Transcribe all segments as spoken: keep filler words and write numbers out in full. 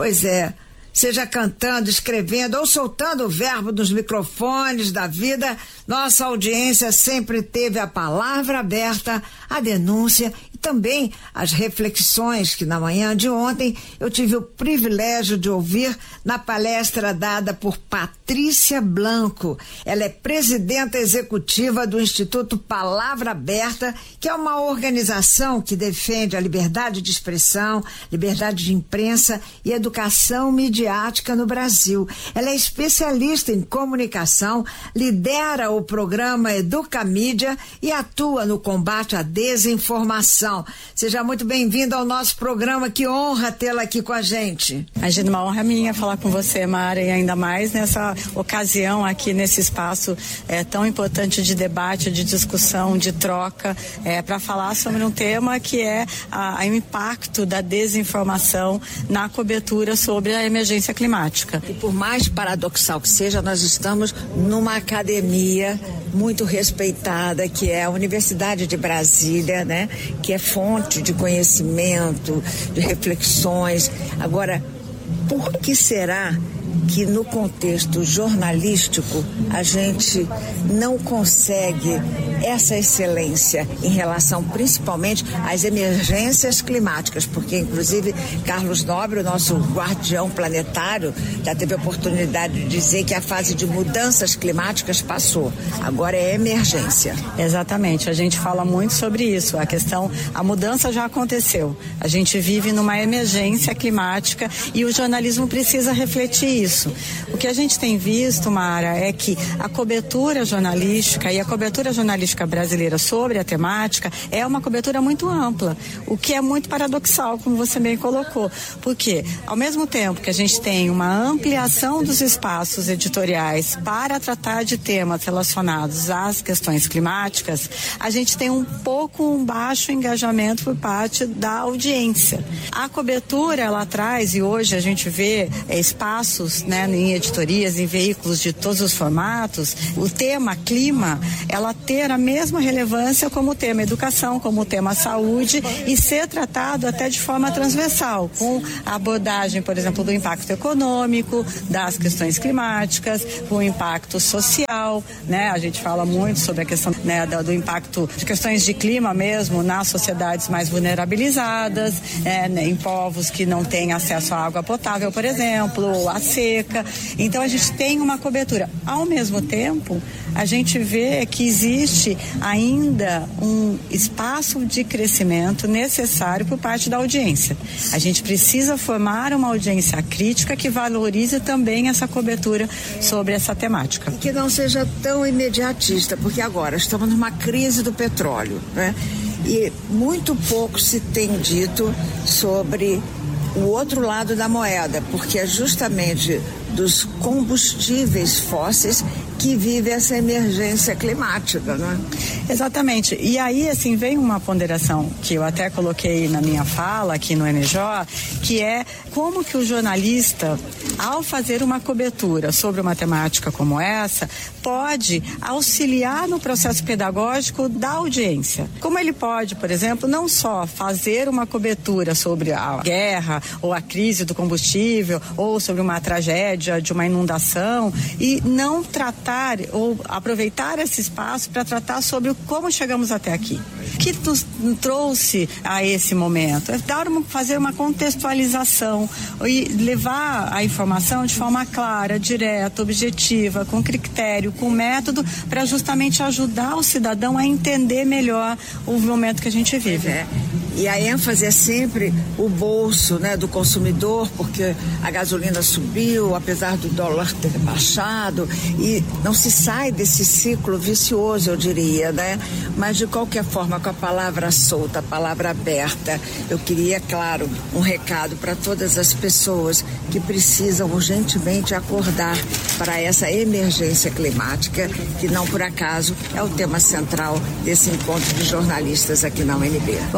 Pois é. Seja cantando, escrevendo ou soltando o verbo dos microfones da vida, nossa audiência sempre teve a palavra aberta, a denúncia e também as reflexões que na manhã de ontem eu tive o privilégio de ouvir na palestra dada por Patrícia Blanco. Ela é presidenta executiva do Instituto Palavra Aberta, que é uma organização que defende a liberdade de expressão, liberdade de imprensa e educação midiática no Brasil. Ela é especialista em comunicação, lidera o programa Educa Mídia e atua no combate à desinformação. Seja muito bem-vinda ao nosso programa, que honra tê-la aqui com a gente. Imagina, uma honra minha falar com você, Mara, e ainda mais nessa ocasião aqui, nesse espaço é, tão importante de debate, de discussão, de troca, é, para falar sobre um tema que é o impacto da desinformação na cobertura sobre a emergência climática. E por mais paradoxal que seja, nós estamos numa academia muito respeitada, que é a Universidade de Brasília, né? Que é fonte de conhecimento, de reflexões. Agora, por que será que no contexto jornalístico a gente não consegue essa excelência em relação principalmente às emergências climáticas? Porque inclusive Carlos Nobre, o nosso guardião planetário, já teve a oportunidade de dizer que a fase de mudanças climáticas passou, agora é emergência. Exatamente, a gente fala muito sobre isso, a questão, a mudança já aconteceu, a gente vive numa emergência climática e o jornalismo precisa refletir isso. O que a gente tem visto, Mara, é que a cobertura jornalística e a cobertura jornalística brasileira sobre a temática é uma cobertura muito ampla, o que é muito paradoxal, como você bem colocou, porque ao mesmo tempo que a gente tem uma ampliação dos espaços editoriais para tratar de temas relacionados às questões climáticas, a gente tem um pouco um baixo engajamento por parte da audiência. A cobertura, ela traz, e hoje a gente vê é, espaços, né, em editorias, em veículos de todos os formatos, o tema clima, ela ter a mesma relevância como o tema educação, como o tema saúde, e ser tratado até de forma transversal, com a abordagem, por exemplo, do impacto econômico, das questões climáticas, o impacto social, né? A gente fala muito sobre a questão, né, do, do impacto de questões de clima mesmo nas sociedades mais vulnerabilizadas, é, né, em povos que não têm acesso à água potável, por exemplo, a seca. Então a gente tem uma cobertura. Ao mesmo tempo, a gente vê que existe ainda um espaço de crescimento necessário por parte da audiência. A gente precisa formar uma audiência crítica que valorize também essa cobertura sobre essa temática. E que não seja tão imediatista, porque agora estamos numa crise do petróleo, né? E muito pouco se tem dito sobre o outro lado da moeda, porque é justamente dos combustíveis fósseis que vive essa emergência climática, não é? Exatamente. E aí, assim, vem uma ponderação que eu até coloquei na minha fala aqui no N J, que é como que o jornalista, ao fazer uma cobertura sobre uma temática como essa, pode auxiliar no processo pedagógico da audiência. Como ele pode, por exemplo, não só fazer uma cobertura sobre a guerra ou a crise do combustível ou sobre uma tragédia de uma inundação e não tratar ou aproveitar esse espaço para tratar sobre como chegamos até aqui. O que nos trouxe a esse momento? É dar uma, fazer uma contextualização e levar a informação de forma clara, direta, objetiva, com critério, com método, para justamente ajudar o cidadão a entender melhor o momento que a gente vive. É. E a ênfase é sempre o bolso, né, do consumidor, porque a gasolina subiu, apesar do dólar ter baixado, e não se sai desse ciclo vicioso, eu diria, né? Mas de qualquer forma, com a palavra solta, a palavra aberta, eu queria, claro, um recado para todas as pessoas que precisam urgentemente acordar para essa emergência climática, que não por acaso é o tema central desse encontro de jornalistas aqui na U N B. Bom, precisa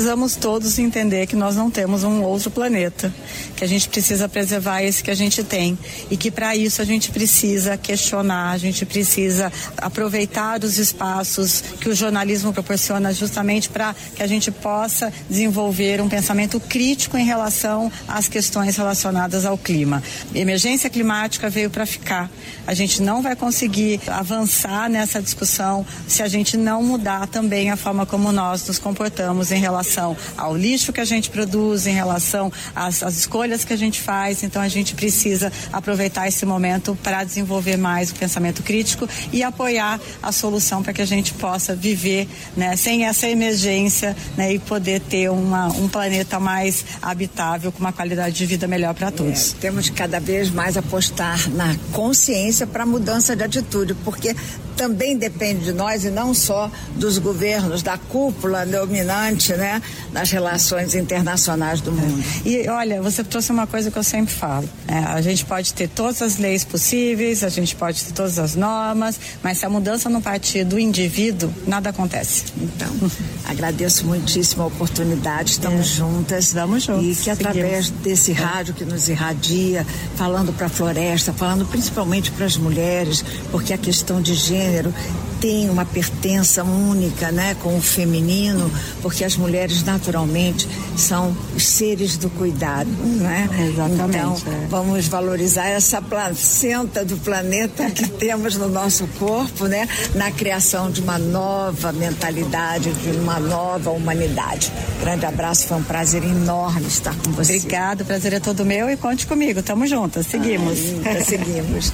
precisamos todos entender que nós não temos um outro planeta, que a gente precisa preservar esse que a gente tem e que para isso a gente precisa questionar, a gente precisa aproveitar os espaços que o jornalismo proporciona justamente para que a gente possa desenvolver um pensamento crítico em relação às questões relacionadas ao clima. Emergência climática veio para ficar. A gente não vai conseguir avançar nessa discussão se a gente não mudar também a forma como nós nos comportamos em relação ao lixo que a gente produz, em relação às, às escolhas que a gente faz. Então a gente precisa aproveitar esse momento para desenvolver mais o pensamento crítico e apoiar a solução para que a gente possa viver, né, sem essa emergência, né, e poder ter uma, um planeta mais habitável, com uma qualidade de vida melhor para todos. É, temos que cada vez mais apostar na consciência para mudança de atitude, porque também depende de nós e não só dos governos, da cúpula dominante, né, nas relações internacionais do mundo. É. E olha, você trouxe uma coisa que eu sempre falo, né? A gente pode ter todas as leis possíveis, a gente pode ter todas as normas, mas se a mudança não partir do indivíduo, nada acontece. Então, agradeço muitíssimo a oportunidade, estamos é. juntas. Vamos juntos. E que através Seguimos. desse é. rádio que nos irradia, falando para a floresta, falando principalmente para as mulheres, porque a questão de gênero tem uma pertença única, né, com o feminino, porque as mulheres naturalmente são os seres do cuidado, né? Exatamente. Então, é. vamos valorizar essa placenta do planeta que temos no nosso corpo, né, na criação de uma nova mentalidade, de uma nova humanidade. Grande abraço, foi um prazer enorme estar com você. Obrigado, o prazer é todo meu e conte comigo, tamo juntas, seguimos. Ai, seguimos.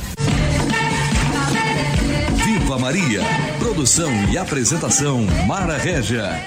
Viva Maria. Produção e apresentação Mara Régia.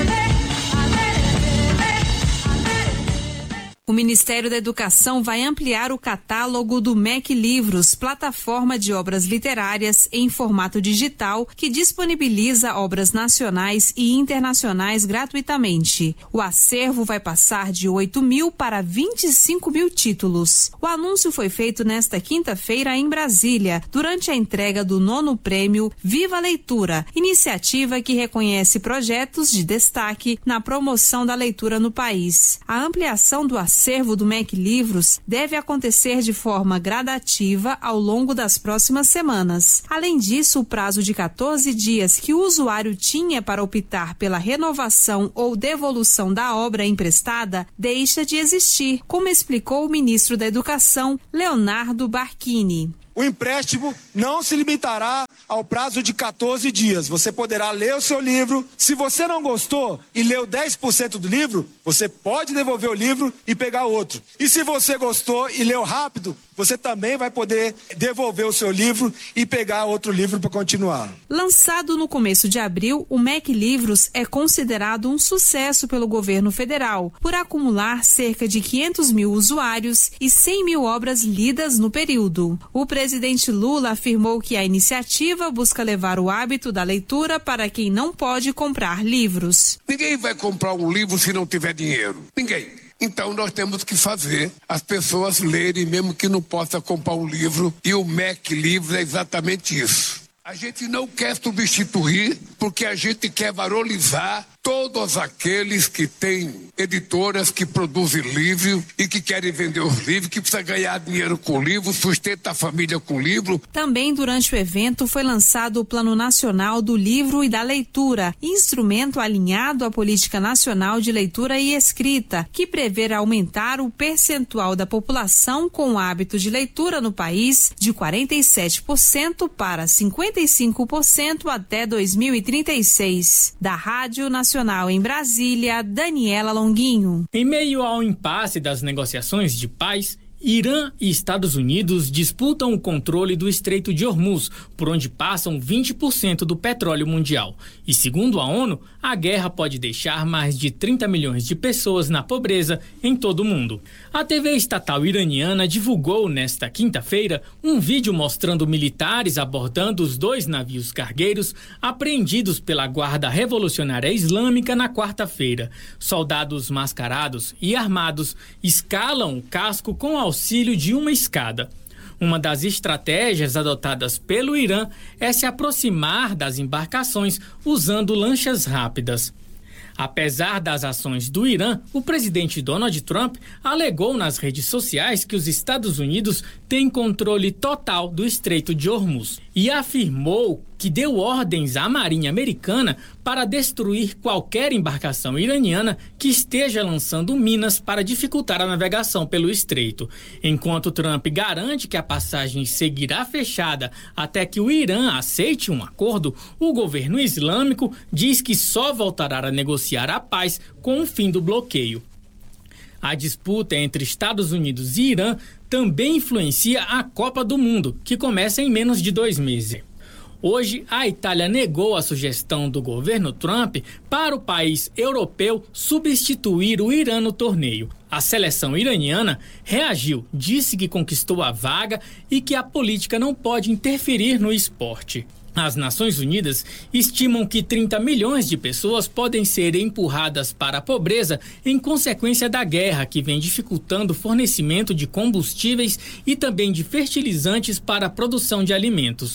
O Ministério da Educação vai ampliar o catálogo do M E C Livros, plataforma de obras literárias em formato digital que disponibiliza obras nacionais e internacionais gratuitamente. O acervo vai passar de oito mil para vinte e cinco mil títulos. O anúncio foi feito nesta quinta-feira em Brasília, durante a entrega do nono prêmio Viva a Leitura, iniciativa que reconhece projetos de destaque na promoção da leitura no país. A ampliação do acervo O acervo do M E C Livros deve acontecer de forma gradativa ao longo das próximas semanas. Além disso, o prazo de quatorze dias que o usuário tinha para optar pela renovação ou devolução da obra emprestada deixa de existir, como explicou o ministro da Educação, Leonardo Barquini. O empréstimo não se limitará ao prazo de quatorze dias. Você poderá ler o seu livro. Se você não gostou e leu dez por cento do livro, você pode devolver o livro e pegar outro. E se você gostou e leu rápido, você também vai poder devolver o seu livro e pegar outro livro para continuar. Lançado no começo de abril, o M E C Livros é considerado um sucesso pelo governo federal, por acumular cerca de quinhentos mil usuários e cem mil obras lidas no período. O presidente Lula afirmou que a iniciativa busca levar o hábito da leitura para quem não pode comprar livros. Ninguém vai comprar um livro se não tiver dinheiro. Ninguém. Então nós temos que fazer as pessoas lerem mesmo que não possa comprar um livro, e o M E C Livros é exatamente isso. A gente não quer substituir, porque a gente quer valorizar todos aqueles que têm editoras que produzem livros e que querem vender os livros, que precisa ganhar dinheiro com livro, sustenta a família com livro. Também durante o evento foi lançado o Plano Nacional do Livro e da Leitura, instrumento alinhado à Política Nacional de Leitura e Escrita, que prevê aumentar o percentual da população com o hábito de leitura no país de quarenta e sete por cento para cinquenta e cinco por cento até dois mil e trinta e seis. Da Rádio Nacional em Brasília, Daniela Longuinho. Em meio ao impasse das negociações de paz, Irã e Estados Unidos disputam o controle do Estreito de Hormuz, por onde passam vinte por cento do petróleo mundial. E segundo a ONU, a guerra pode deixar mais de trinta milhões de pessoas na pobreza em todo o mundo. A T V estatal iraniana divulgou nesta quinta-feira um vídeo mostrando militares abordando os dois navios cargueiros apreendidos pela Guarda Revolucionária Islâmica na quarta-feira. Soldados mascarados e armados escalam o casco com auxílio de uma escada. Uma das estratégias adotadas pelo Irã é se aproximar das embarcações usando lanchas rápidas. Apesar das ações do Irã, o presidente Donald Trump alegou nas redes sociais que os Estados Unidos têm controle total do Estreito de Hormuz e afirmou que deu ordens à Marinha Americana para destruir qualquer embarcação iraniana que esteja lançando minas para dificultar a navegação pelo estreito. Enquanto Trump garante que a passagem seguirá fechada até que o Irã aceite um acordo, o governo islâmico diz que só voltará a negociar a paz com o fim do bloqueio. A disputa entre Estados Unidos e Irã também influencia a Copa do Mundo, que começa em menos de dois meses. Hoje, a Itália negou a sugestão do governo Trump para o país europeu substituir o Irã no torneio. A seleção iraniana reagiu, disse que conquistou a vaga e que a política não pode interferir no esporte. As Nações Unidas estimam que trinta milhões de pessoas podem ser empurradas para a pobreza em consequência da guerra, que vem dificultando o fornecimento de combustíveis e também de fertilizantes para a produção de alimentos.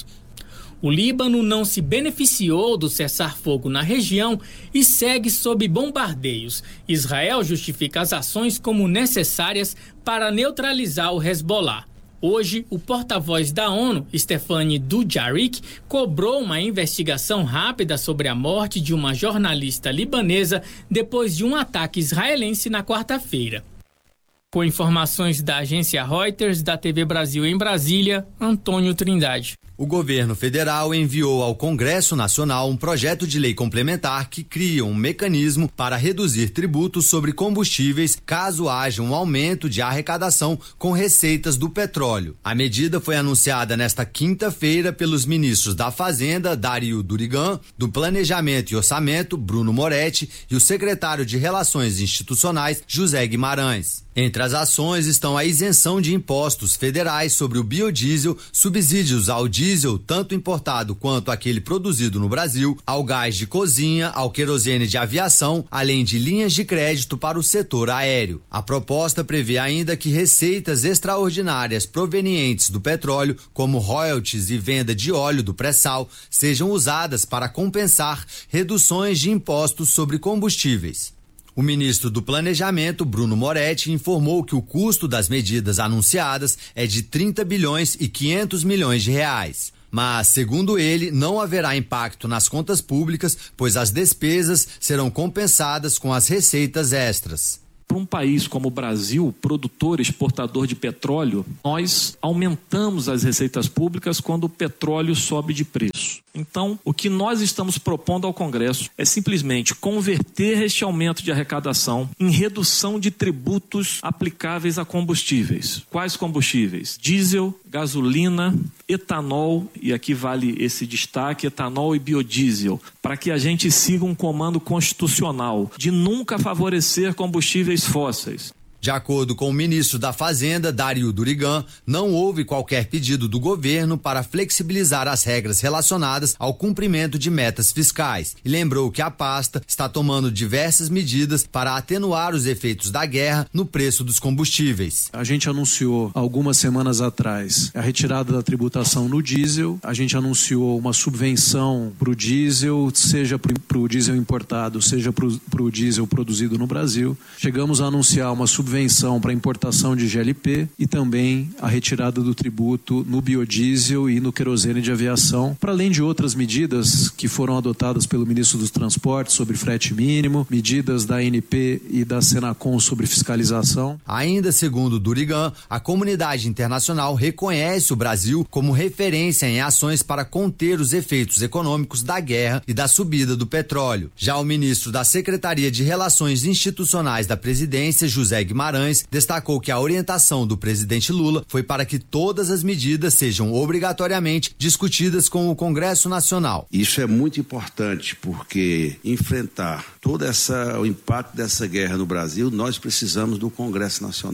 O Líbano não se beneficiou do cessar-fogo na região e segue sob bombardeios. Israel justifica as ações como necessárias para neutralizar o Hezbollah. Hoje, o porta-voz da ONU, Stéphane Dujarric, cobrou uma investigação rápida sobre a morte de uma jornalista libanesa depois de um ataque israelense na quarta-feira. Com informações da agência Reuters, da T V Brasil em Brasília, Antônio Trindade. O governo federal enviou ao Congresso Nacional um projeto de lei complementar que cria um mecanismo para reduzir tributos sobre combustíveis caso haja um aumento de arrecadação com receitas do petróleo. A medida foi anunciada nesta quinta-feira pelos ministros da Fazenda, Dario Durigan, do Planejamento e Orçamento, Bruno Moretti, e o secretário de Relações Institucionais, José Guimarães. Entre as ações estão a isenção de impostos federais sobre o biodiesel, subsídios ao diesel, tanto importado quanto aquele produzido no Brasil, ao gás de cozinha, ao querosene de aviação, além de linhas de crédito para o setor aéreo. A proposta prevê ainda que receitas extraordinárias provenientes do petróleo, como royalties e venda de óleo do pré-sal, sejam usadas para compensar reduções de impostos sobre combustíveis. O ministro do Planejamento, Bruno Moretti, informou que o custo das medidas anunciadas é de trinta bilhões e quinhentos milhões de reais. Mas, segundo ele, não haverá impacto nas contas públicas, pois as despesas serão compensadas com as receitas extras. Para um país como o Brasil, produtor, exportador de petróleo, nós aumentamos as receitas públicas quando o petróleo sobe de preço. Então, o que nós estamos propondo ao Congresso é simplesmente converter este aumento de arrecadação em redução de tributos aplicáveis a combustíveis. Quais combustíveis? Diesel, gasolina, etanol, e aqui vale esse destaque, etanol e biodiesel, para que a gente siga um comando constitucional de nunca favorecer combustíveis fósseis. De acordo com o ministro da Fazenda, Dario Durigan, não houve qualquer pedido do governo para flexibilizar as regras relacionadas ao cumprimento de metas fiscais e lembrou que a pasta está tomando diversas medidas para atenuar os efeitos da guerra no preço dos combustíveis. A gente anunciou algumas semanas atrás a retirada da tributação no diesel, a gente anunciou uma subvenção para o diesel, seja para o diesel importado, seja para o diesel produzido no Brasil. Chegamos a anunciar uma subvenção subvenção para importação de G L P e também a retirada do tributo no biodiesel e no querosene de aviação, para além de outras medidas que foram adotadas pelo ministro dos Transportes sobre frete mínimo, medidas da A N P e da Senacom sobre fiscalização. Ainda segundo Durigan, a comunidade internacional reconhece o Brasil como referência em ações para conter os efeitos econômicos da guerra e da subida do petróleo. Já o ministro da Secretaria de Relações Institucionais da Presidência, José Guimarães, destacou que a orientação do presidente Lula foi para que todas as medidas sejam obrigatoriamente discutidas com o Congresso Nacional. Isso é muito importante porque enfrentar todo essa, o impacto dessa guerra no Brasil, nós precisamos do Congresso Nacional.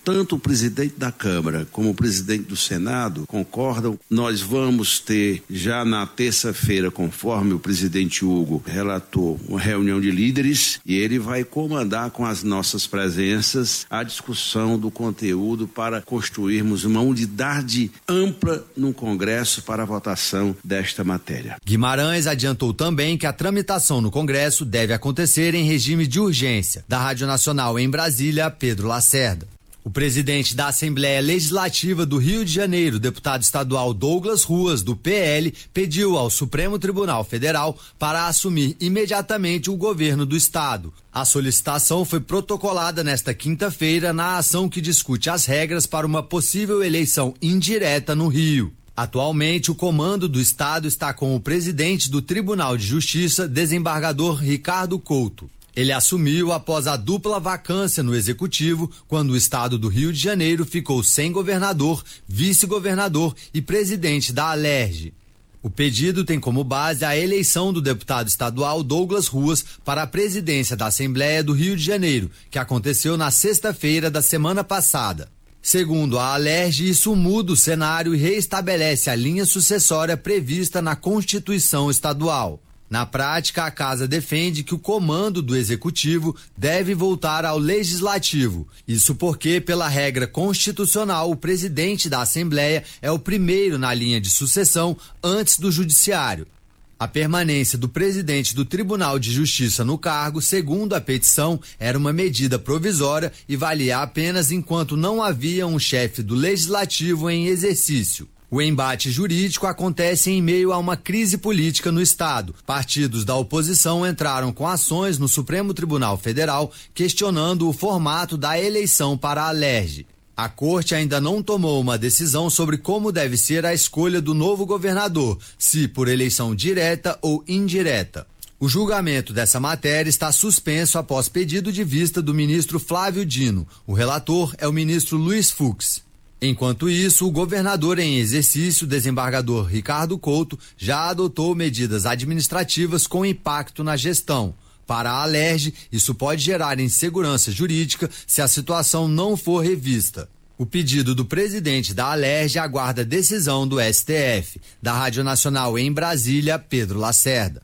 tanto o presidente da Câmara como o presidente do Senado concordam. Nós vamos ter já na terça-feira, conforme o presidente Hugo relatou, uma reunião de líderes e ele vai comandar com as nossas presenças a discussão do conteúdo para construirmos uma unidade ampla no Congresso para a votação desta matéria. Guimarães adiantou também que a tramitação no Congresso deve acontecer em regime de urgência. Da Rádio Nacional em Brasília, Pedro Lacerda. O presidente da Assembleia Legislativa do Rio de Janeiro, deputado estadual Douglas Ruas, do P L, pediu ao Supremo Tribunal Federal para assumir imediatamente o governo do estado. A solicitação foi protocolada nesta quinta-feira na ação que discute as regras para uma possível eleição indireta no Rio. Atualmente, o comando do estado está com o presidente do Tribunal de Justiça, desembargador Ricardo Couto. Ele assumiu após a dupla vacância no executivo, quando o estado do Rio de Janeiro ficou sem governador, vice-governador e presidente da Alerj. O pedido tem como base a eleição do deputado estadual Douglas Ruas para a presidência da Assembleia do Rio de Janeiro, que aconteceu na sexta-feira da semana passada. Segundo a Alerj, isso muda o cenário e reestabelece a linha sucessória prevista na Constituição Estadual. Na prática, a casa defende que o comando do Executivo deve voltar ao Legislativo. Isso porque, pela regra constitucional, o presidente da Assembleia é o primeiro na linha de sucessão antes do Judiciário. A permanência do presidente do Tribunal de Justiça no cargo, segundo a petição, era uma medida provisória e valia apenas enquanto não havia um chefe do Legislativo em exercício. O embate jurídico acontece em meio a uma crise política no estado. Partidos da oposição entraram com ações no Supremo Tribunal Federal questionando o formato da eleição para a Alerj. A corte ainda não tomou uma decisão sobre como deve ser a escolha do novo governador, se por eleição direta ou indireta. O julgamento dessa matéria está suspenso após pedido de vista do ministro Flávio Dino. O relator é o ministro Luiz Fux. Enquanto isso, o governador em exercício, desembargador Ricardo Couto, já adotou medidas administrativas com impacto na gestão. Para a Alerj, isso pode gerar insegurança jurídica se a situação não for revista. O pedido do presidente da Alerj aguarda decisão do S T F. Da Rádio Nacional em Brasília, Pedro Lacerda.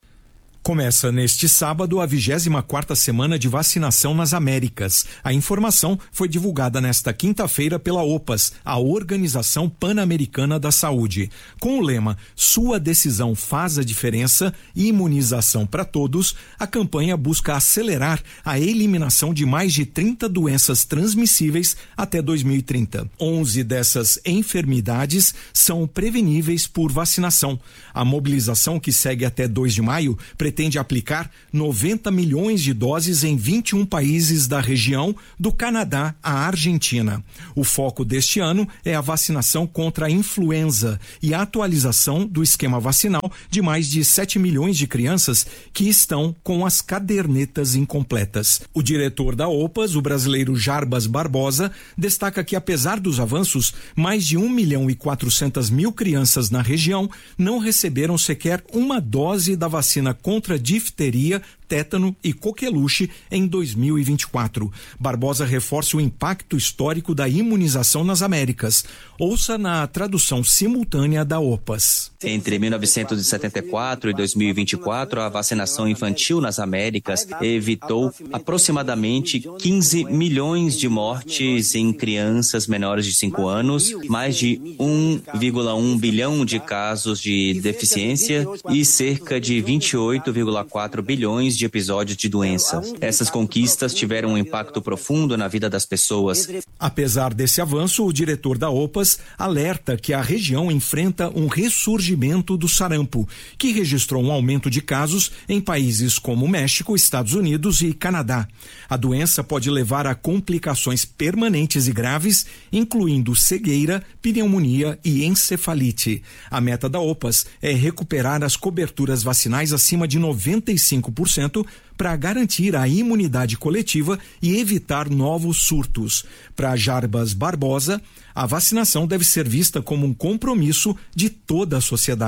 Começa neste sábado a vigésima quarta semana de vacinação nas Américas. A informação foi divulgada nesta quinta-feira pela OPAS, a Organização Pan-Americana da Saúde. Com o lema "Sua decisão faz a diferença, imunização para todos", a campanha busca acelerar a eliminação de mais de trinta doenças transmissíveis até dois mil e trinta. onze dessas enfermidades são preveníveis por vacinação. A mobilização, que segue até dois de maio, pretende pretende aplicar noventa milhões de doses em vinte e um países da região, do Canadá à Argentina. O foco deste ano é a vacinação contra a influenza e a atualização do esquema vacinal de mais de sete milhões de crianças que estão com as cadernetas incompletas. O diretor da OPAS, o brasileiro Jarbas Barbosa, destaca que, apesar dos avanços, mais de um milhão e quatrocentas mil crianças na região não receberam sequer uma dose da vacina contra difteria, tétano e coqueluche em dois mil e vinte e quatro. Barbosa reforça o impacto histórico da imunização nas Américas. Ouça na tradução simultânea da OPAS. Entre mil novecentos e setenta e quatro e dois mil e vinte e quatro, a vacinação infantil nas Américas evitou aproximadamente quinze milhões de mortes em crianças menores de cinco anos, mais de um vírgula um bilhão de casos de deficiência e cerca de vinte e oito vírgula quatro bilhões de episódios de doença. Essas conquistas tiveram um impacto profundo na vida das pessoas. Apesar desse avanço, o diretor da OPAS alerta que a região enfrenta um ressurgimento do sarampo, que registrou um aumento de casos em países como México, Estados Unidos e Canadá. A doença pode levar a complicações permanentes e graves, incluindo cegueira, pneumonia e encefalite. A meta da OPAS é recuperar as coberturas vacinais acima de noventa e cinco por cento para garantir a imunidade coletiva e evitar novos surtos. Para Jarbas Barbosa, a vacinação deve ser vista como um compromisso de toda a sociedade.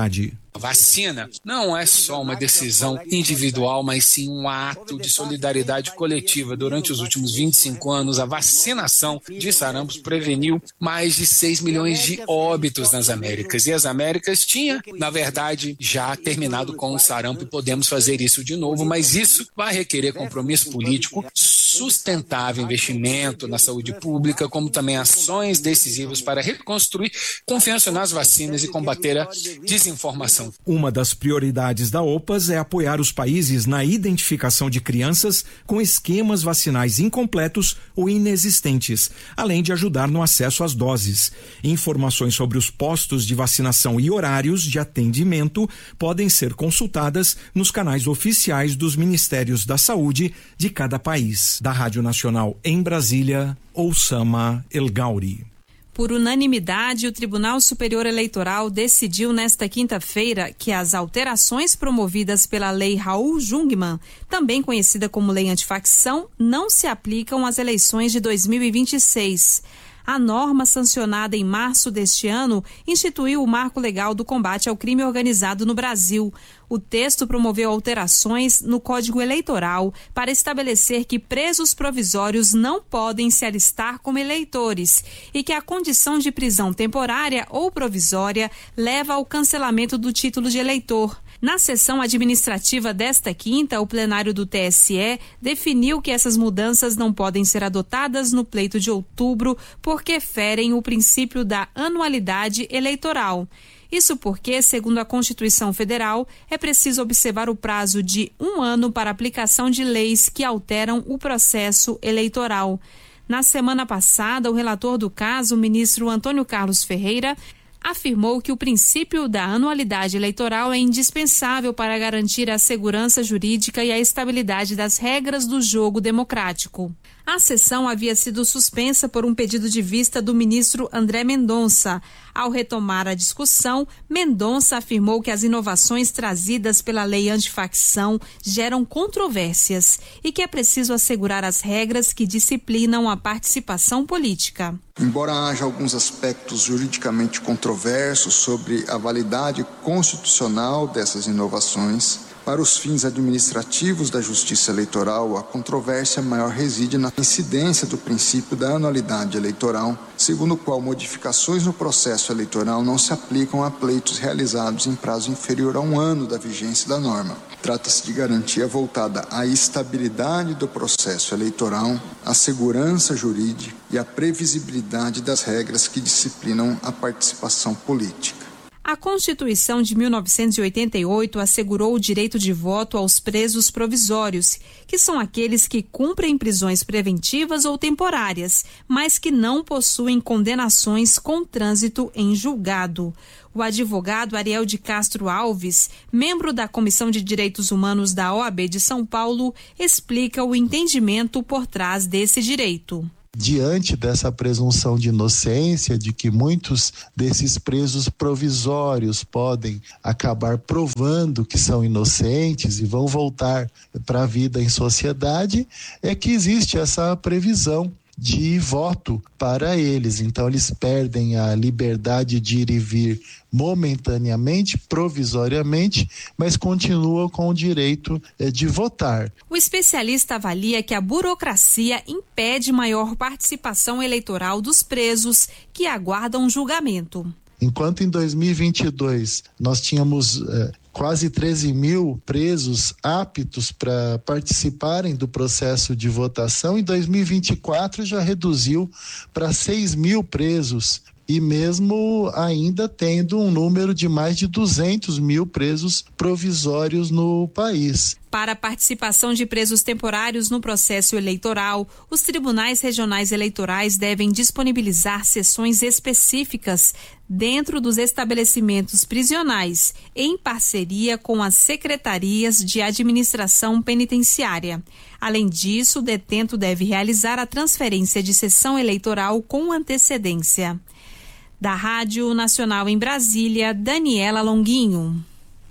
A vacina não é só uma decisão individual, mas sim um ato de solidariedade coletiva. Durante os últimos vinte e cinco anos, a vacinação de sarampo preveniu mais de seis milhões de óbitos nas Américas. E as Américas tinha, na verdade, já terminado com o sarampo e podemos fazer isso de novo, mas isso vai requerer compromisso político, sustentável investimento na saúde pública, como também ações decisivas para reconstruir confiança nas vacinas e combater a desinformação. Uma das prioridades da OPAS é apoiar os países na identificação de crianças com esquemas vacinais incompletos ou inexistentes, além de ajudar no acesso às doses. Informações sobre os postos de vacinação e horários de atendimento podem ser consultadas nos canais oficiais dos Ministérios da Saúde de cada país. Da Rádio Nacional em Brasília, Oussama El Gauri. Por unanimidade, o Tribunal Superior Eleitoral decidiu nesta quinta-feira que as alterações promovidas pela Lei Raul Jungmann, também conhecida como Lei Antifacção, não se aplicam às eleições de dois mil e vinte e seis. A norma, sancionada em março deste ano, instituiu o marco legal do combate ao crime organizado no Brasil. O texto promoveu alterações no Código Eleitoral para estabelecer que presos provisórios não podem se alistar como eleitores e que a condição de prisão temporária ou provisória leva ao cancelamento do título de eleitor. Na sessão administrativa desta quinta, o plenário do T S E definiu que essas mudanças não podem ser adotadas no pleito de outubro porque ferem o princípio da anualidade eleitoral. Isso porque, segundo a Constituição Federal, é preciso observar o prazo de um ano para aplicação de leis que alteram o processo eleitoral. Na semana passada, o relator do caso, o ministro Antônio Carlos Ferreira, afirmou que o princípio da anualidade eleitoral é indispensável para garantir a segurança jurídica e a estabilidade das regras do jogo democrático. A sessão havia sido suspensa por um pedido de vista do ministro André Mendonça. Ao retomar a discussão, Mendonça afirmou que as inovações trazidas pela lei antifacção geram controvérsias e que é preciso assegurar as regras que disciplinam a participação política. Embora haja alguns aspectos juridicamente controversos sobre a validade constitucional dessas inovações, para os fins administrativos da Justiça Eleitoral, a controvérsia maior reside na incidência do princípio da anualidade eleitoral, segundo o qual modificações no processo eleitoral não se aplicam a pleitos realizados em prazo inferior a um ano da vigência da norma. Trata-se de garantia voltada à estabilidade do processo eleitoral, à segurança jurídica e à previsibilidade das regras que disciplinam a participação política. A Constituição de mil novecentos e oitenta e oito assegurou o direito de voto aos presos provisórios, que são aqueles que cumprem prisões preventivas ou temporárias, mas que não possuem condenações com trânsito em julgado. O advogado Ariel de Castro Alves, membro da Comissão de Direitos Humanos da O A B de São Paulo, explica o entendimento por trás desse direito. Diante dessa presunção de inocência, de que muitos desses presos provisórios podem acabar provando que são inocentes e vão voltar para a vida em sociedade, é que existe essa previsão de voto para eles. Então eles perdem a liberdade de ir e vir momentaneamente, provisoriamente, mas continuam com o direito eh, de votar. O especialista avalia que a burocracia impede maior participação eleitoral dos presos que aguardam julgamento. Enquanto em dois mil e vinte e dois nós tínhamos eh, quase treze mil presos aptos para participarem do processo de votação, em dois mil e vinte e quatro já reduziu para seis mil presos, e mesmo ainda tendo um número de mais de duzentos mil presos provisórios no país. Para a participação de presos temporários no processo eleitoral, os tribunais regionais eleitorais devem disponibilizar sessões específicas dentro dos estabelecimentos prisionais, em parceria com as secretarias de administração penitenciária. Além disso, o detento deve realizar a transferência de sessão eleitoral com antecedência. Da Rádio Nacional em Brasília, Daniela Longuinho.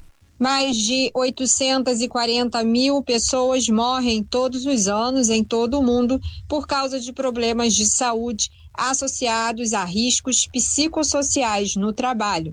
Mais de oitocentas e quarenta mil pessoas morrem todos os anos em todo o mundo por causa de problemas de saúde associados a riscos psicossociais no trabalho.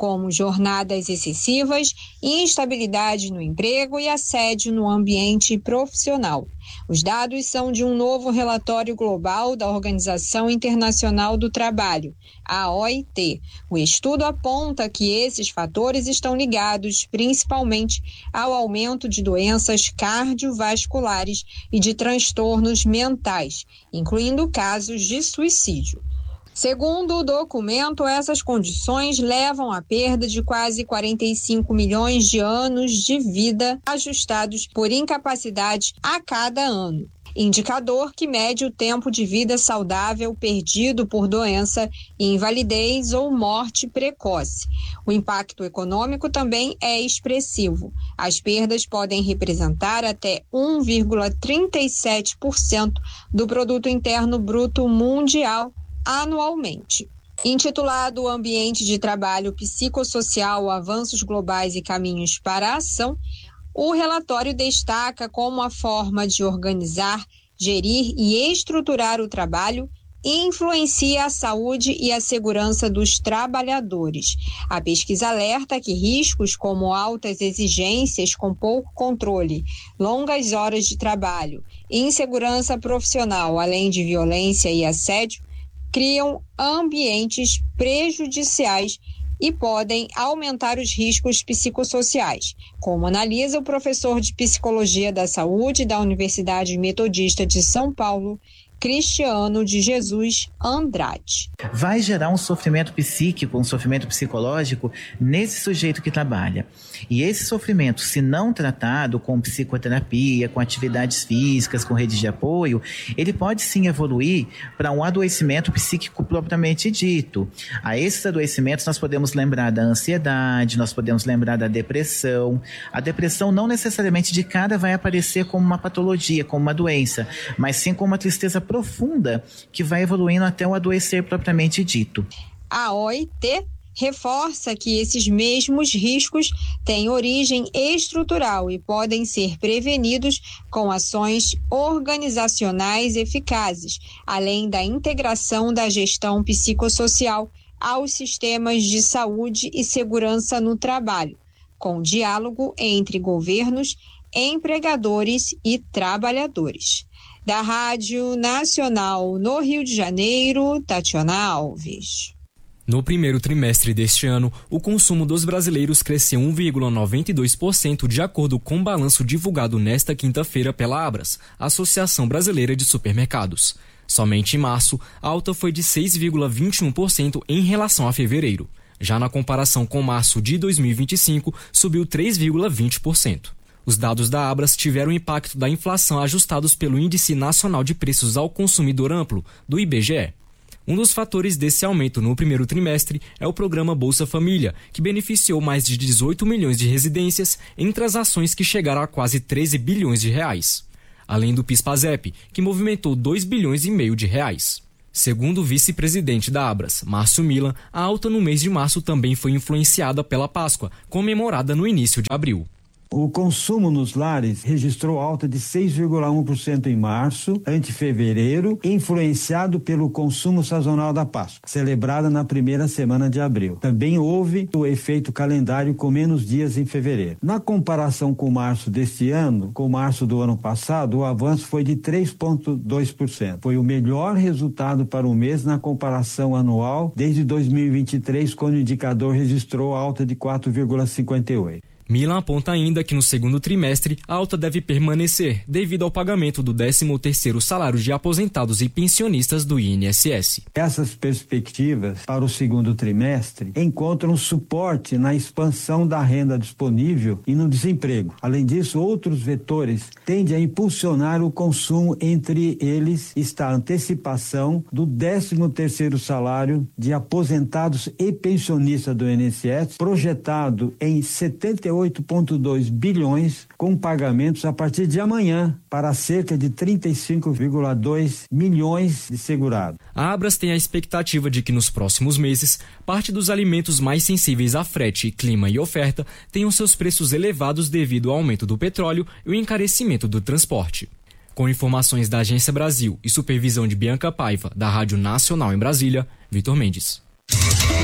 como jornadas excessivas, instabilidade no emprego e assédio no ambiente profissional. Os dados são de um novo relatório global da Organização Internacional do Trabalho, a O I T. O estudo aponta que esses fatores estão ligados principalmente ao aumento de doenças cardiovasculares e de transtornos mentais, incluindo casos de suicídio. Segundo o documento, essas condições levam à perda de quase quarenta e cinco milhões de anos de vida ajustados por incapacidade a cada ano. Indicador que mede o tempo de vida saudável perdido por doença, invalidez ou morte precoce. O impacto econômico também é expressivo. As perdas podem representar até um vírgula trinta e sete por cento do produto interno bruto mundial anualmente. Intitulado Ambiente de Trabalho Psicossocial, Avanços Globais e Caminhos para a Ação, o relatório destaca como a forma de organizar, gerir e estruturar o trabalho influencia a saúde e a segurança dos trabalhadores. A pesquisa alerta que riscos como altas exigências com pouco controle, longas horas de trabalho, insegurança profissional, além de violência e assédio, criam ambientes prejudiciais e podem aumentar os riscos psicossociais, como analisa o professor de Psicologia da Saúde da Universidade Metodista de São Paulo, Cristiano de Jesus Andrade. Vai gerar um sofrimento psíquico, um sofrimento psicológico nesse sujeito que trabalha. E esse sofrimento, se não tratado com psicoterapia, com atividades físicas, com redes de apoio, ele pode sim evoluir para um adoecimento psíquico propriamente dito. A esses adoecimentos nós podemos lembrar da ansiedade, nós podemos lembrar da depressão. A depressão não necessariamente de cara vai aparecer como uma patologia, como uma doença, mas sim como uma tristeza profunda que vai evoluindo até o adoecer propriamente dito. A O I T reforça que esses mesmos riscos têm origem estrutural e podem ser prevenidos com ações organizacionais eficazes, além da integração da gestão psicossocial aos sistemas de saúde e segurança no trabalho, com diálogo entre governos, empregadores e trabalhadores. Da Rádio Nacional no Rio de Janeiro, Tatiana Alves. No primeiro trimestre deste ano, o consumo dos brasileiros cresceu um vírgula noventa e dois por cento de acordo com o balanço divulgado nesta quinta-feira pela Abras, Associação Brasileira de Supermercados. Somente em março, a alta foi de seis vírgula vinte e um por cento em relação a fevereiro. Já na comparação com março de dois mil e vinte e cinco, subiu três vírgula vinte por cento. Os dados da Abras tiveram o impacto da inflação ajustados pelo Índice Nacional de Preços ao Consumidor Amplo, do I B G E. Um dos fatores desse aumento no primeiro trimestre é o programa Bolsa Família, que beneficiou mais de dezoito milhões de residências em transações que chegaram a quase treze bilhões de reais. Além do PIS/PASEP, que movimentou dois bilhões e meio de reais. Segundo o vice-presidente da Abras, Márcio Milan, a alta no mês de março também foi influenciada pela Páscoa, comemorada no início de abril. O consumo nos lares registrou alta de seis vírgula um por cento em março, ante fevereiro, influenciado pelo consumo sazonal da Páscoa, celebrada na primeira semana de abril. Também houve o efeito calendário com menos dias em fevereiro. Na comparação com março deste ano, com março do ano passado, o avanço foi de três vírgula dois por cento. Foi o melhor resultado para o mês na comparação anual desde dois mil e vinte e três, quando o indicador registrou alta de quatro vírgula cinquenta e oito por cento. Milan aponta ainda que no segundo trimestre a alta deve permanecer devido ao pagamento do décimo terceiro salário de aposentados e pensionistas do I N S S. Essas perspectivas para o segundo trimestre encontram suporte na expansão da renda disponível e no desemprego. Além disso, outros vetores tendem a impulsionar o consumo, entre eles está a antecipação do décimo terceiro salário de aposentados e pensionistas do I N S S, projetado em setenta e oito vírgula dois bilhões, com pagamentos a partir de amanhã para cerca de trinta e cinco vírgula dois milhões de segurados. A Abras tem a expectativa de que nos próximos meses, parte dos alimentos mais sensíveis a frete, clima e oferta tenham seus preços elevados devido ao aumento do petróleo e o encarecimento do transporte. Com informações da Agência Brasil e supervisão de Bianca Paiva, da Rádio Nacional em Brasília, Vitor Mendes.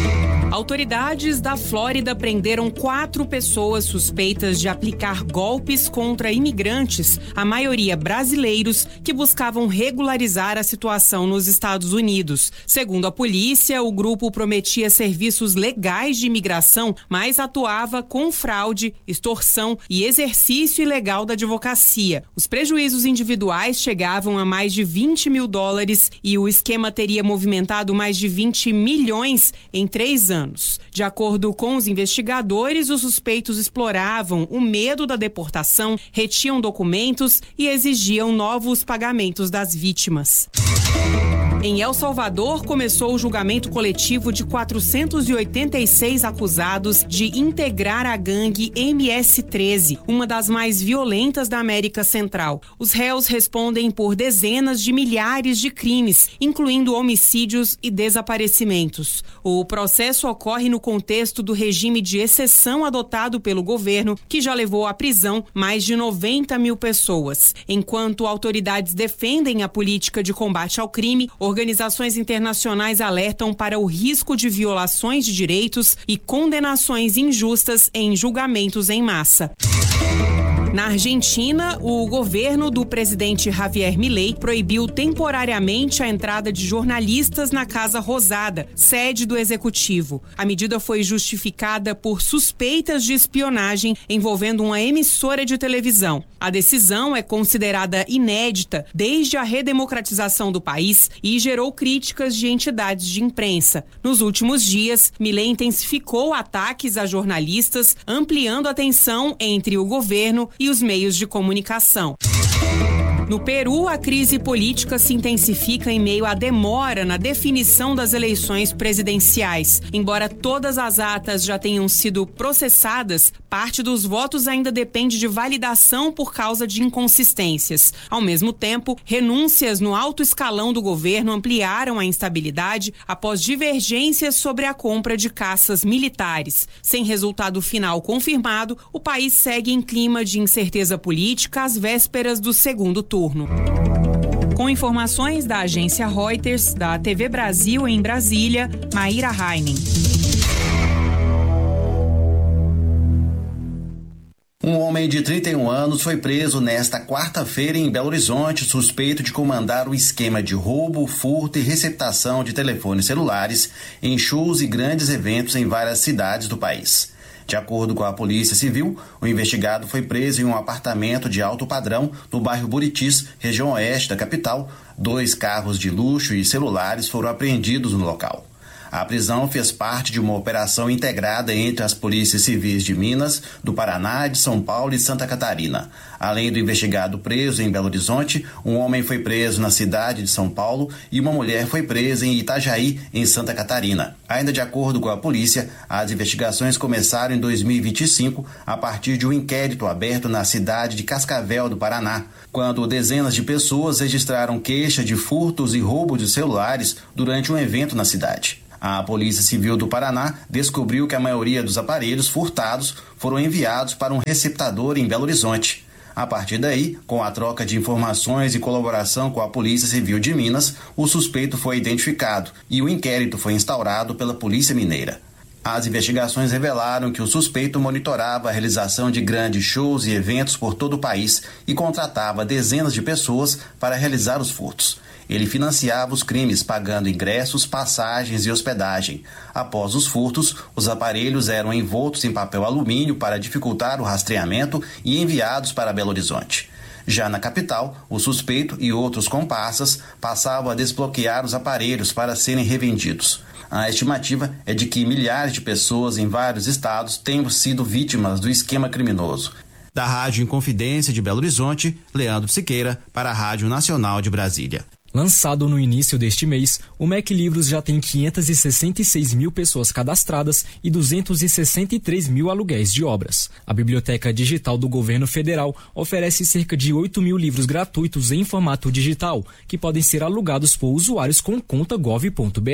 Autoridades da Flórida prenderam quatro pessoas suspeitas de aplicar golpes contra imigrantes, a maioria brasileiros, que buscavam regularizar a situação nos Estados Unidos. Segundo a polícia, o grupo prometia serviços legais de imigração, mas atuava com fraude, extorsão e exercício ilegal da advocacia. Os prejuízos individuais chegavam a mais de vinte mil dólares e o esquema teria movimentado mais de vinte milhões em três anos. De acordo com os investigadores, os suspeitos exploravam o medo da deportação, retiam documentos e exigiam novos pagamentos das vítimas. Em El Salvador, começou o julgamento coletivo de quatrocentos e oitenta e seis acusados de integrar a gangue M S treze, uma das mais violentas da América Central. Os réus respondem por dezenas de milhares de crimes, incluindo homicídios e desaparecimentos. O processo ocorre no contexto do regime de exceção adotado pelo governo, que já levou à prisão mais de noventa mil pessoas. Enquanto autoridades defendem a política de combate ao crime, organizações internacionais alertam para o risco de violações de direitos e condenações injustas em julgamentos em massa. Na Argentina, o governo do presidente Javier Milei proibiu temporariamente a entrada de jornalistas na Casa Rosada, sede do executivo. A medida foi justificada por suspeitas de espionagem envolvendo uma emissora de televisão. A decisão é considerada inédita desde a redemocratização do país e gerou críticas de entidades de imprensa. Nos últimos dias, Milei intensificou ataques a jornalistas, ampliando a tensão entre o governo e os meios de comunicação. No Peru, a crise política se intensifica em meio à demora na definição das eleições presidenciais. Embora todas as atas já tenham sido processadas, parte dos votos ainda depende de validação por causa de inconsistências. Ao mesmo tempo, renúncias no alto escalão do governo ampliaram a instabilidade após divergências sobre a compra de caças militares. Sem resultado final confirmado, o país segue em clima de incerteza política às vésperas do segundo turno. Com informações da agência Reuters, da T V Brasil em Brasília, Maíra Heinen. Um homem de trinta e um anos foi preso nesta quarta-feira em Belo Horizonte, suspeito de comandar o esquema de roubo, furto e receptação de telefones celulares em shows e grandes eventos em várias cidades do país. De acordo com a Polícia Civil, o investigado foi preso em um apartamento de alto padrão no bairro Buritis, região oeste da capital. Dois carros de luxo e celulares foram apreendidos no local. A prisão fez parte de uma operação integrada entre as polícias civis de Minas, do Paraná, de São Paulo e Santa Catarina. Além do investigado preso em Belo Horizonte, um homem foi preso na cidade de São Paulo e uma mulher foi presa em Itajaí, em Santa Catarina. Ainda de acordo com a polícia, as investigações começaram em dois mil e vinte e cinco a partir de um inquérito aberto na cidade de Cascavel, do Paraná, quando dezenas de pessoas registraram queixa de furtos e roubos de celulares durante um evento na cidade. A Polícia Civil do Paraná descobriu que a maioria dos aparelhos furtados foram enviados para um receptador em Belo Horizonte. A partir daí, com a troca de informações e colaboração com a Polícia Civil de Minas, o suspeito foi identificado e o inquérito foi instaurado pela Polícia Mineira. As investigações revelaram que o suspeito monitorava a realização de grandes shows e eventos por todo o país e contratava dezenas de pessoas para realizar os furtos. Ele financiava os crimes pagando ingressos, passagens e hospedagem. Após os furtos, os aparelhos eram envoltos em papel alumínio para dificultar o rastreamento e enviados para Belo Horizonte. Já na capital, o suspeito e outros comparsas passavam a desbloquear os aparelhos para serem revendidos. A estimativa é de que milhares de pessoas em vários estados tenham sido vítimas do esquema criminoso. Da Rádio Inconfidência de Belo Horizonte, Leandro Siqueira, para a Rádio Nacional de Brasília. Lançado no início deste mês, o M E C Livros já tem quinhentas e sessenta e seis mil pessoas cadastradas e duzentos e sessenta e três mil aluguéis de obras. A Biblioteca Digital do Governo Federal oferece cerca de oito mil livros gratuitos em formato digital, que podem ser alugados por usuários com conta gov ponto br.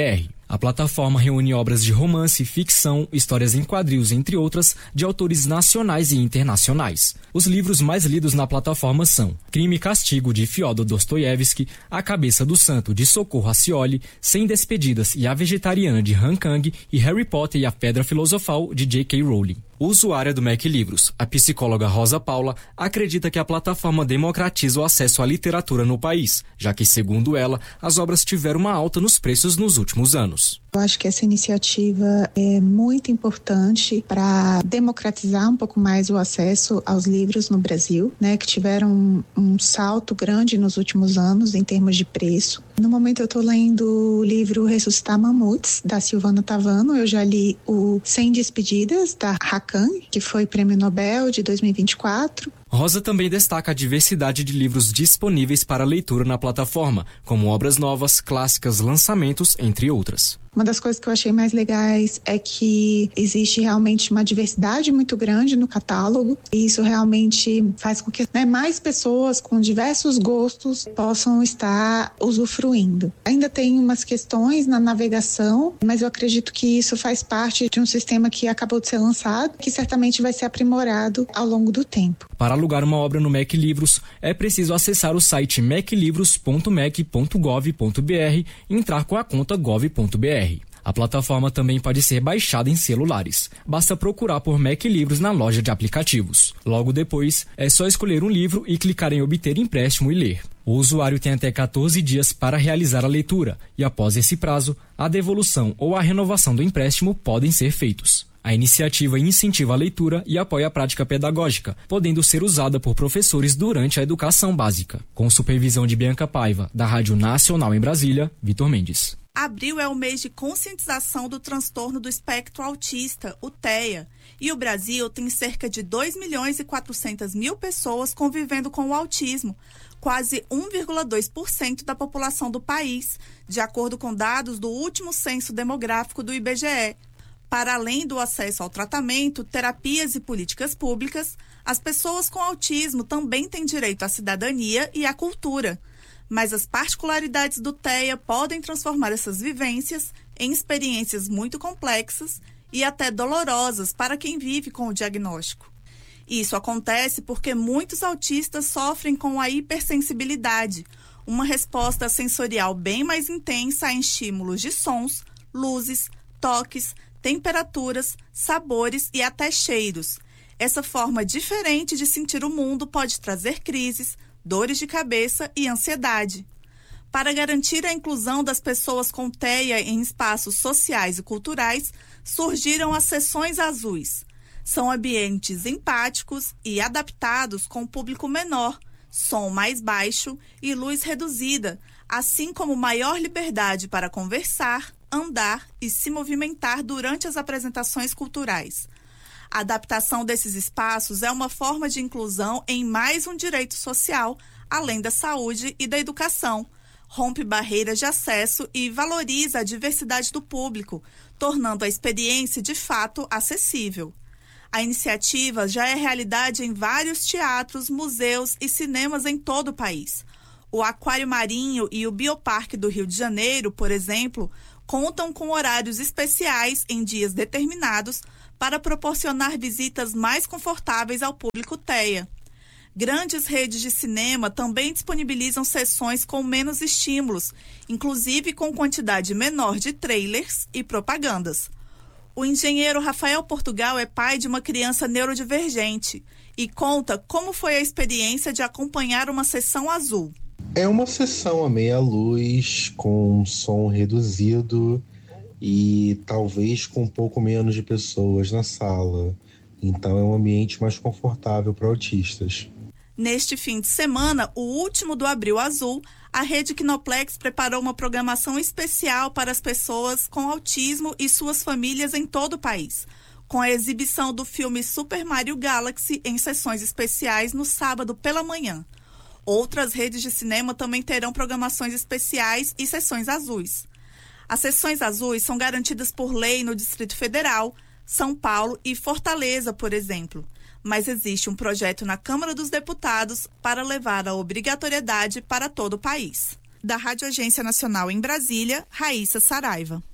A plataforma reúne obras de romance, ficção, histórias em quadrinhos, entre outras, de autores nacionais e internacionais. Os livros mais lidos na plataforma são Crime e Castigo, de Fyodor Dostoiévski, A Cabeça do Santo, de Socorro Acioli, Sem Despedidas e A Vegetariana, de Han Kang, e Harry Potter e a Pedra Filosofal, de J K Rowling. Usuária do Mac Livros, a psicóloga Rosa Paula acredita que a plataforma democratiza o acesso à literatura no país, já que, segundo ela, as obras tiveram uma alta nos preços nos últimos anos. Eu acho que essa iniciativa é muito importante para democratizar um pouco mais o acesso aos livros no Brasil, né, que tiveram um, um salto grande nos últimos anos em termos de preço. No momento eu estou lendo o livro Ressuscitar Mamutes, da Silvana Tavano. Eu já li o Sem Despedidas, da Hakan, que foi Prêmio Nobel de dois mil e vinte e quatro. Rosa também destaca a diversidade de livros disponíveis para leitura na plataforma, como obras novas, clássicas, lançamentos, entre outras. Uma das coisas que eu achei mais legais é que existe realmente uma diversidade muito grande no catálogo, e isso realmente faz com que, né, mais pessoas com diversos gostos possam estar usufruindo. Ainda tem umas questões na navegação, mas eu acredito que isso faz parte de um sistema que acabou de ser lançado, que certamente vai ser aprimorado ao longo do tempo. Para alugar uma obra no Mac Livros, é preciso acessar o site mac livros ponto mac ponto gov ponto br e entrar com a conta gov ponto br. A plataforma também pode ser baixada em celulares. Basta procurar por Mac Livros na loja de aplicativos. Logo depois, é só escolher um livro e clicar em obter empréstimo e ler. O usuário tem até quatorze dias para realizar a leitura e, após esse prazo, a devolução ou a renovação do empréstimo podem ser feitos. A iniciativa incentiva a leitura e apoia a prática pedagógica, podendo ser usada por professores durante a educação básica. Com supervisão de Bianca Paiva, da Rádio Nacional em Brasília, Vitor Mendes. Abril é o mês de conscientização do transtorno do espectro autista, o TEA, e o Brasil tem cerca de dois milhões e quatrocentas mil pessoas convivendo com o autismo, quase um vírgula dois por cento da população do país, de acordo com dados do último censo demográfico do I B G E. Para além do acesso ao tratamento, terapias e políticas públicas, as pessoas com autismo também têm direito à cidadania e à cultura. Mas as particularidades do TEA podem transformar essas vivências em experiências muito complexas e até dolorosas para quem vive com o diagnóstico. Isso acontece porque muitos autistas sofrem com a hipersensibilidade, uma resposta sensorial bem mais intensa a estímulos de sons, luzes, toques, temperaturas, sabores e até cheiros. Essa forma diferente de sentir o mundo pode trazer crises, dores de cabeça e ansiedade. Para garantir a inclusão das pessoas com TEA em espaços sociais e culturais, surgiram as Sessões Azuis. São ambientes empáticos e adaptados com público menor, som mais baixo e luz reduzida, assim como maior liberdade para conversar, andar e se movimentar durante as apresentações culturais. A adaptação desses espaços é uma forma de inclusão em mais um direito social, além da saúde e da educação. Rompe barreiras de acesso e valoriza a diversidade do público, tornando a experiência de fato acessível. A iniciativa já é realidade em vários teatros, museus e cinemas em todo o país. O Aquário Marinho e o Bioparque do Rio de Janeiro, por exemplo, contam com horários especiais em dias determinados para proporcionar visitas mais confortáveis ao público TEA. Grandes redes de cinema também disponibilizam sessões com menos estímulos, inclusive com quantidade menor de trailers e propagandas. O engenheiro Rafael Portugal é pai de uma criança neurodivergente e conta como foi a experiência de acompanhar uma sessão azul. É uma sessão a meia luz, com som reduzido e talvez com um pouco menos de pessoas na sala. Então é um ambiente mais confortável para autistas. Neste fim de semana, o último do Abril Azul, a Rede Kinoplex preparou uma programação especial para as pessoas com autismo e suas famílias em todo o país, com a exibição do filme Super Mario Galaxy em sessões especiais no sábado pela manhã. Outras redes de cinema também terão programações especiais e sessões azuis. As sessões azuis são garantidas por lei no Distrito Federal, São Paulo e Fortaleza, por exemplo. Mas existe um projeto na Câmara dos Deputados para levar a obrigatoriedade para todo o país. Da Rádio Agência Nacional em Brasília, Raíssa Saraiva.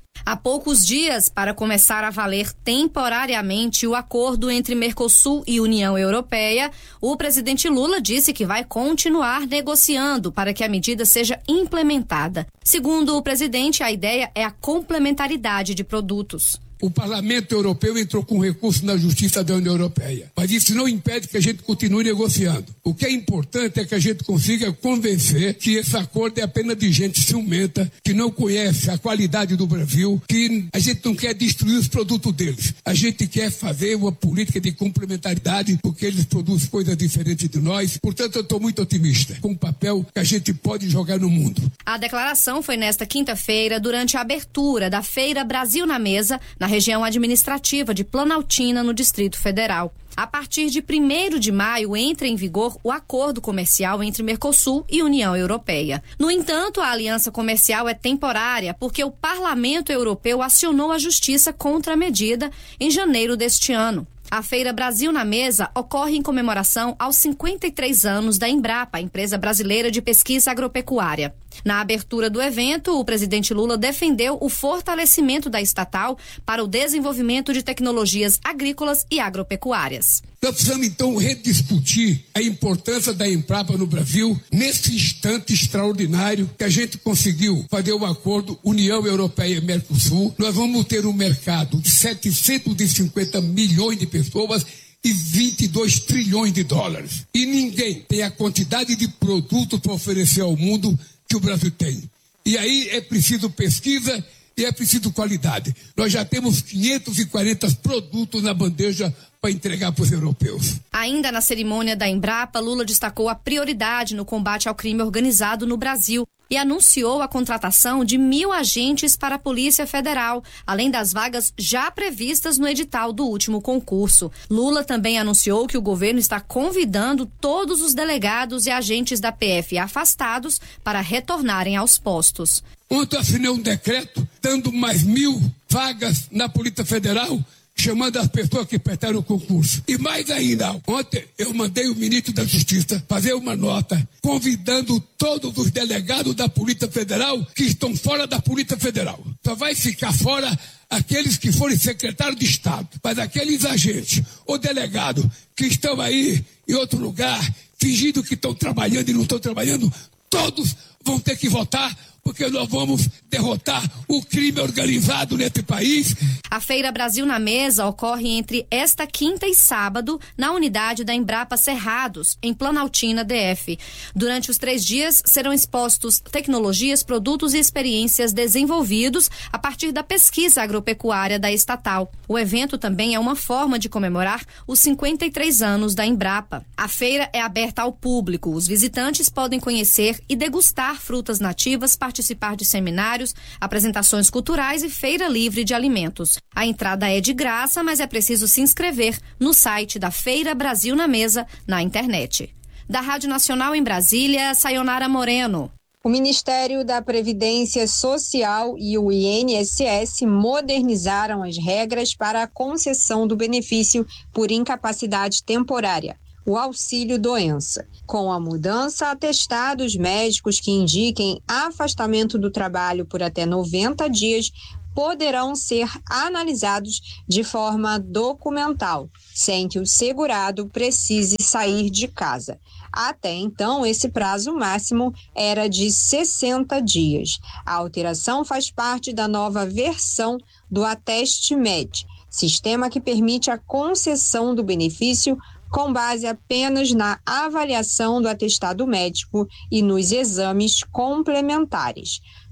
Há poucos dias para começar a valer temporariamente o acordo entre Mercosul e União Europeia, o presidente Lula disse que vai continuar negociando para que a medida seja implementada. Segundo o presidente, a ideia é a complementaridade de produtos. O Parlamento Europeu entrou com recurso na Justiça da União Europeia, mas isso não impede que a gente continue negociando. O que é importante é que a gente consiga convencer que esse acordo é apenas de gente ciumenta, que não conhece a qualidade do Brasil, que a gente não quer destruir os produtos deles. A gente quer fazer uma política de complementaridade, porque eles produzem coisas diferentes de nós. Portanto, eu estou muito otimista com o papel que a gente pode jogar no mundo. A declaração foi nesta quinta-feira, durante a abertura da Feira Brasil na Mesa, na região administrativa de Planaltina, no Distrito Federal. A partir de primeiro de maio entra em vigor o acordo comercial entre Mercosul e União Europeia. No entanto, a aliança comercial é temporária porque o Parlamento Europeu acionou a justiça contra a medida em janeiro deste ano. A Feira Brasil na Mesa ocorre em comemoração aos cinquenta e três anos da Embrapa, a empresa brasileira de pesquisa agropecuária. Na abertura do evento, o presidente Lula defendeu o fortalecimento da estatal para o desenvolvimento de tecnologias agrícolas e agropecuárias. Nós precisamos, então, rediscutir a importância da Embrapa no Brasil nesse instante extraordinário que a gente conseguiu fazer o acordo União Europeia e Mercosul. Nós vamos ter um mercado de setecentos e cinquenta milhões de pessoas e vinte e dois trilhões de dólares. E ninguém tem a quantidade de produtos para oferecer ao mundo que o Brasil tem. E aí é preciso pesquisa e é preciso qualidade. Nós já temos quinhentos e quarenta produtos na bandeja para entregar para os europeus. Ainda na cerimônia da Embrapa, Lula destacou a prioridade no combate ao crime organizado no Brasil e anunciou a contratação de mil agentes para a Polícia Federal, além das vagas já previstas no edital do último concurso. Lula também anunciou que o governo está convidando todos os delegados e agentes da P F afastados para retornarem aos postos. Ontem eu assinei um decreto dando mais mil vagas na Polícia Federal, chamando as pessoas que prestaram o concurso. E mais ainda, ontem eu mandei o ministro da Justiça fazer uma nota convidando todos os delegados da Polícia Federal que estão fora da Polícia Federal. Só vai ficar fora aqueles que forem secretários de Estado. Mas aqueles agentes ou delegados que estão aí em outro lugar, fingindo que estão trabalhando e não estão trabalhando, todos vão ter que votar, porque nós vamos derrotar o crime organizado nesse país. A Feira Brasil na Mesa ocorre entre esta quinta e sábado na unidade da Embrapa Cerrados, em Planaltina, D F. Durante os três dias serão expostos tecnologias, produtos e experiências desenvolvidos a partir da pesquisa agropecuária da estatal. O evento também é uma forma de comemorar os cinquenta e três anos da Embrapa. A feira é aberta ao público. Os visitantes podem conhecer e degustar frutas nativas, participar de seminários, apresentações culturais e feira livre de alimentos. A entrada é de graça, mas é preciso se inscrever no site da Feira Brasil na Mesa, na internet. Da Rádio Nacional em Brasília, Sayonara Moreno. O Ministério da Previdência Social e o I N S S modernizaram as regras para a concessão do benefício por incapacidade temporária, o auxílio-doença. Com a mudança, atestados médicos que indiquem afastamento do trabalho por até noventa dias poderão ser analisados de forma documental, sem que o segurado precise sair de casa. Até então, esse prazo máximo era de sessenta dias. A alteração faz parte da nova versão do Ateste-Med, sistema que permite a concessão do benefício com base apenas na avaliação do atestado médico e nos exames complementares.